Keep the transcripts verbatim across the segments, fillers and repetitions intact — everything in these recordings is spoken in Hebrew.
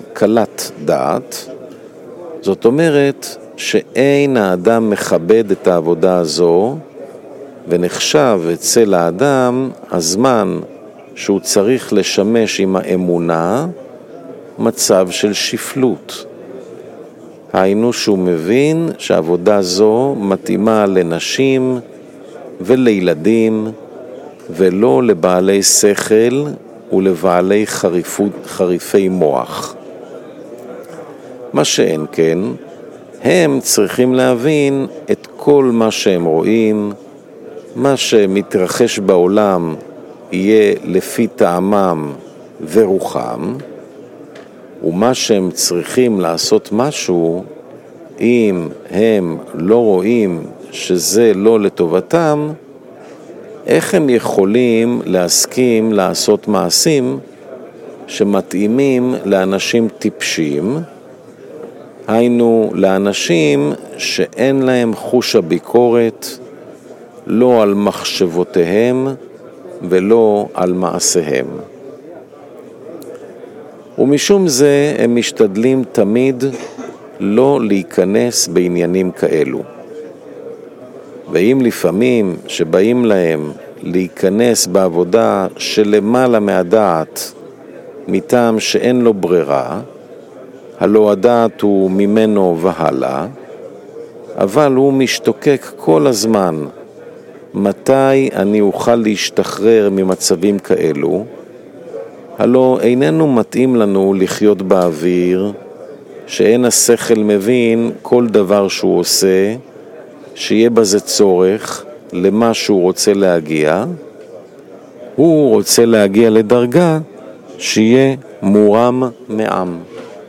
קלת דעת, זאת אומרת שאין האדם מכבד את העבודה הזו, ונחשב אצל האדם הזמן שהוא צריך לשמש עם האמונה מצב של שפלות. היינו שהוא מבין שעבודה זו מתאימה לנשים ולילדים ולא לבעלי שכל ולבעלי חריפות, חריפי מוח. מה שאין כן, הם צריכים להבין את כל מה שהם רואים, מה שמתרחש בעולם יהיה לפי טעמם ורוחם, ומה שהם צריכים לעשות משהו, אם הם לא רואים שזה לא לטובתם, איך הם יכולים להסכים לעשות מעשים שמתאימים לאנשים טיפשים, היינו לאנשים שאין להם חוש הביקורת, לא על מחשבותיהם ולא על מעשיהם. ומשום זה הם משתדלים תמיד לא להיכנס בעניינים כאלו. ואם לפעמים שבאים להם להיכנס בעבודה שלמעלה מהדעת, מטעם שאין לו ברירה, הלא הדעת הוא ממנו והלאה, אבל הוא משתוקק כל הזמן, מתי אני אוכל להשתחרר ממצבים כאלו, הלא איננו מתאים לנו לחיות באוויר, שאין השכל מבין כל דבר שהוא עושה, שיהיה בזה צורך למה שהוא רוצה להגיע, הוא רוצה להגיע לדרגה שיהיה מורם מעם.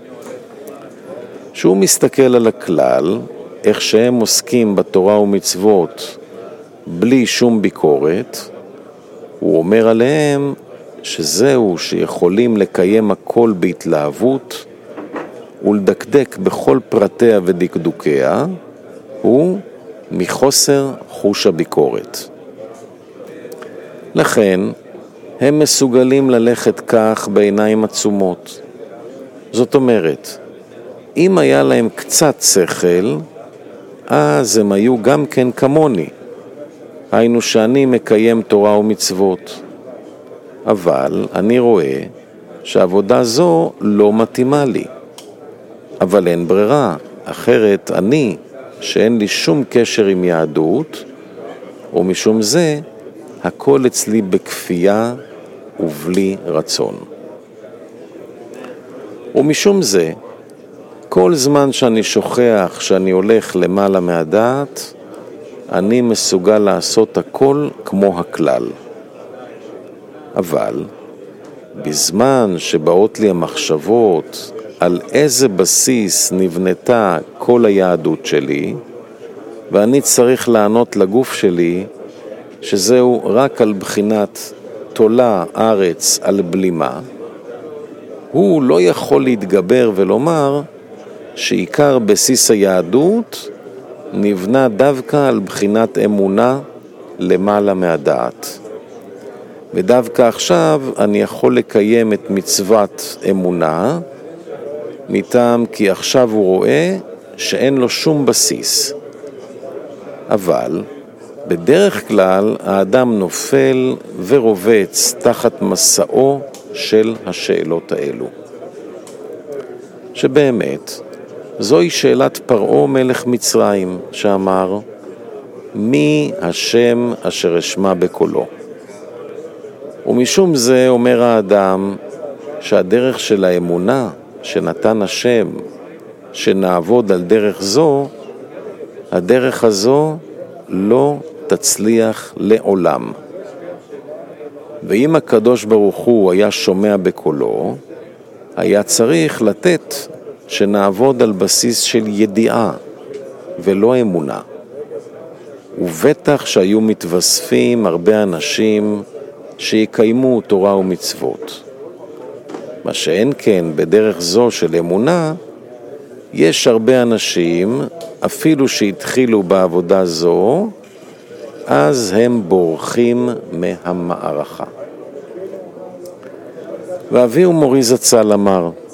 שהוא מסתכל על הכלל, איך שהם עוסקים בתורה ומצוות בלי שום ביקורת, הוא אומר עליהם שזהו שיכולים לקיים הכל בהתלהבות ולדקדק בכל פרטיה ודקדוקיה, הוא מחוסר חוש הביקורת. לכן הם מסוגלים ללכת כך בעיניים עצומות. זאת אומרת, אם היה להם קצת שכל, אז הם היו גם כן כמוני. היינו שאני מקיים תורה ומצוות. אבל אני רואה שעבודה זו לא מתאימה לי. אבל אין ברירה, אחרת אני, שאין לי שום קשר עם יהדות, ומשום זה הכל אצלי בכפייה ובלי רצון. ומשום זה, כל זמן שאני שוכח שאני הולך למעלה מהדעת, אני מסוגל לעשות הכל כמו הכלל. אבל בזמן שבאות לי המחשבות על איזה בסיס נבנתה כל היהדות שלי, ואני צריך לענות לגוף שלי שזהו רק על בחינת תולה ארץ על בלימה, הוא לא יכול להתגבר ולומר שעיקר בסיס היהדות נבנה דווקא על בחינת אמונה למעלה מהדעת. ודווקא עכשיו אני יכול לקיים את מצוות אמונה, מטעם כי עכשיו הוא רואה שאין לו שום בסיס. אבל בדרך כלל האדם נופל ורובץ תחת מסעו של השאלות האלו. שבאמת, זוהי שאלת פרעה מלך מצרים, שאמר, מי השם אשר אשמע בקולו? ומשום זה אומר האדם שהדרך של האמונה שנתן השם, שנעבוד על דרך זו, הדרך הזו לא תצליח לעולם. ואם הקדוש ברוך הוא היה שומע בקולו, היה צריך לתת שנעבוד על בסיס של ידיעה ולא אמונה. ובטח שהיו מתווספים הרבה אנשים שיקיימו תורה ומצוות. מה שאין כן בדרך זו של אמונה, יש הרבה אנשים, אפילו שהתחילו בעבודה זו, אז הם בורחים מהמערכה. ואבי ומורי זצ"ל אמר,